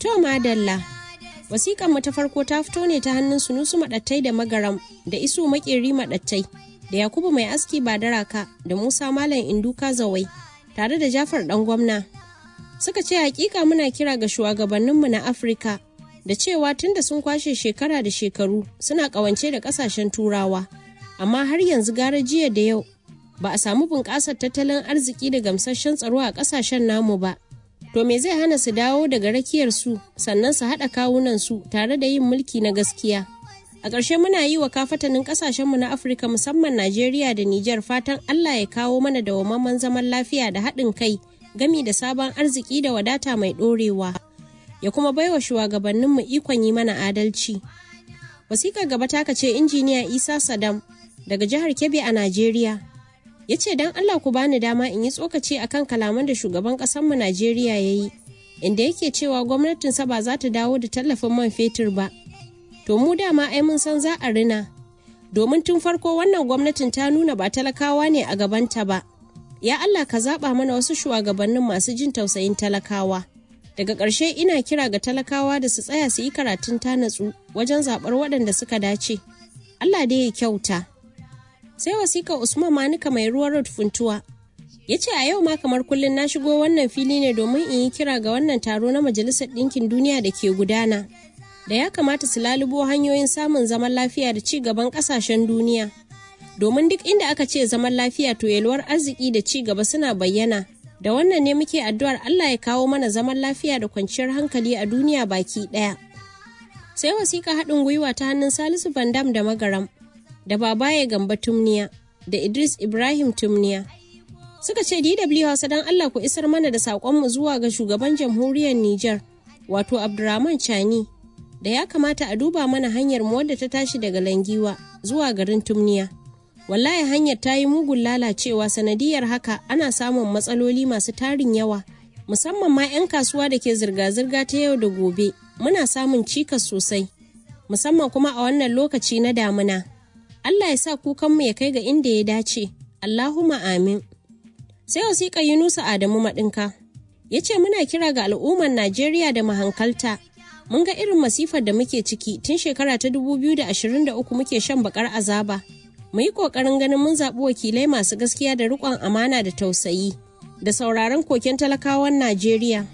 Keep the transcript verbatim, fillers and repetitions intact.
To madalla, wasiƙan mu ta farko ta fito ne ta hannun Sunusu Maɗattai da Magaram da Isu Makeri Maɗattai da Yakubu Mai Aski Badaraka da Musa Malam Induka Zawai tare da Jafar ɗan gwamna. Suka ce hakika muna kira ga shugabanninmu na Afirka da cewa tunda sun kwashe shekara da shekaru suna ƙawance da ƙasashen Turawa, amma har yanzu gara jiya da yau ba a samu bunƙasar tattalin arziki da gamsasshen tsaro a ƙasashen namu ba. To me zai hana su dawo daga rakiyar su sannan su haɗa kawunan su tare da yin mulki na gaskiya? A ƙarshe muna yi wa kafatanin ƙasashenmu na Afirka musamman Najeriya da Nijar fatan Allah ya kawo mana dawwammamen zaman lafiya da haɗin kai gami da sabon arziki da wadata mai ɗorewa, ya kuma baiwa shugabanninmu ikon yi mana adalci. Wasiƙar gaba ta ce injiniya Isa Sadam daga jihar Kebbi a Najeriya. Ya ce don Allah ku bani dama in yi tsokaci akan kalaman da shugaban ƙasarmu Najeriya ya yi, inda yake cewa gwamnatinsa ba za ta dawo da tallafin man fetur ba. To mu dama ai mun san za a rina, domin tun farko wannan gwamnatin ta nuna ba talakawa ne a gabanta ba. Ya Allah ka zaɓa mana wasu shugabannin masu jin tausayin talakawa. Daga ƙarshe ina kira ga talakawa da su tsaya su yi karatun ta natsu wajen zaɓar waɗanda suka dace. Allah dai ya kyauta. Sai wasiƙa Usman Manuka mai ruwan road Funtuwa. Ya ce a yau ma kamar kullum na shigo wannan fili ne domin in yi kira ga wannan taro na Majalisar Ɗinkin Duniya da ke gudana, da ya kamata su lalubo hanyoyin samun zaman lafiya da ci gaban ƙasashen duniya. Domin duk inda aka ce zaman lafiya to yalwar arziki da ci gaba suna bayyana. Da wannan ne muke addu'ar Allah ya kawo mana zaman lafiya da kwanciyar hankali a duniya baki ɗaya. Sai wasiƙa haɗin gwiwa ta hannun Salisu Bandam da Magaram, da Babaye Gamba Tumniya, da Idris Ibrahim Tumniya. Suka ce D W Hausa don Allah ku isar mana da saƙonmu zuwa ga shugaban jamhuriyar Nijar, wato Abdurrahman Chani, da ya kamata a duba mana hanyar mu wadda ta tashi daga Langiwa zuwa garin Tumniya. Wallahi hanyar ta yi mugun lalacewa, sanadiyar haka ana samun matsaloli masu tarin yawa, musamman ma 'yan kasuwa da ke zirga-zirga ta yau da gobe. Muna samun cikas sosai, musamman kuma a wannan lokaci na damuna. Allah ya sa kukanmu ya kai ga inda ya dace. Allahumma amin. Sai wasiƙa Yunusa Adamu Maɗinka. Ya ce muna kira ga al'ummar Najeriya da mahankalta. Mun ga irin masifar da muke ciki tun shekara ta dubu biyu da ashirin da uku muke shan bakar azaba. Mu yi ƙoƙarin ganin mun zaɓi wakilai masu gaskiya da riƙon amana da tausayi, da sauraron koken talakawan Najeriya.